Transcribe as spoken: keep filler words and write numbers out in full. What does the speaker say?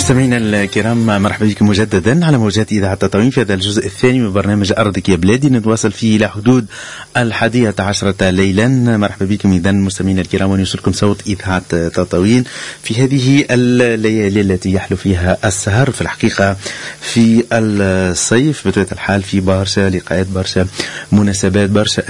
مستمعينا الكرام، مرحبا بكم مجددا على موجات إذاعة تطاوين في هذا الجزء الثاني من برنامج أرضك يا بلادي، نتواصل فيه إلى حدود الحادية عشرة ليلا. مرحبا بكم إذا مستمعينا الكرام، ونوصلكم صوت إذاعة تطاوين في هذه الليالي التي يحلو فيها السهر. في الحقيقة في الصيف بطبيعة الحال في برشا لقاءات، برشا مناسبات، برشا